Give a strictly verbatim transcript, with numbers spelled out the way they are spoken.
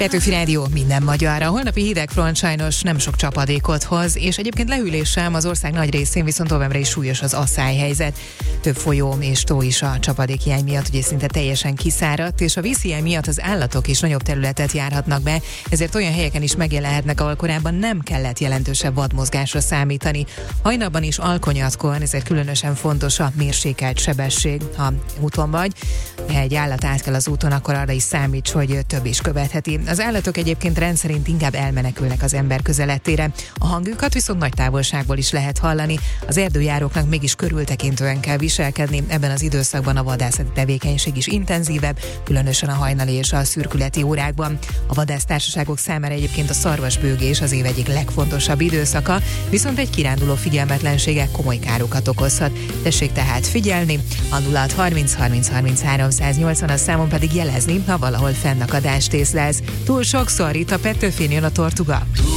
Petőfi Rádió minden magyarra. Holnapi hidegfront sajnos nem sok csapadékot hoz, és egyébként lehűlés sem, az ország nagy részén viszont továbbra is súlyos az asszályhelyzet. Több folyó és tó is a csapadékhiány miatt ugye szinte teljesen kiszáradt, és a vízhiány miatt az állatok is nagyobb területet járhatnak be, ezért olyan helyeken is megjelenhetnek, ahol korábban nem kellett jelentősebb vadmozgásra számítani. Hajnalban is alkonyatkor, ezért különösen fontos a mérsékelt sebesség. Ha úton vagy, ha egy állat át kell az úton, akkor arra is számíts, hogy több is követheti. Az állatok egyébként rendszerint inkább elmenekülnek az ember közeletére. A hangjukat viszont nagy távolságból is lehet hallani. Az erdőjáróknak mégis körültekintően kell viselkedni. Ebben az időszakban a vadászati tevékenység is intenzívebb, különösen a hajnali és a szürkületi órákban. A vadásztársaságok számára egyébként a szarvasbőgés az év egyik legfontosabb időszaka, viszont egy kiránduló figyelmetlensége komoly károkat okozhat. Tessék tehát figyelni, a nulla hat harminc harminc harminchárom száznyolcvan, a számon pedig jelezni, ha valahol fennakadást észlelsz. Túl sokszor itt a Petőfin jön a Tortuga.